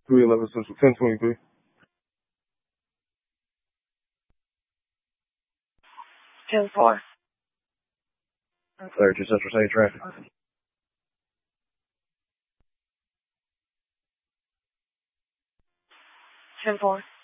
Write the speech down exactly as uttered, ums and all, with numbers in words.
three eleven Central, ten twenty-three. ten four. thirty-two Central, same traffic. ten four.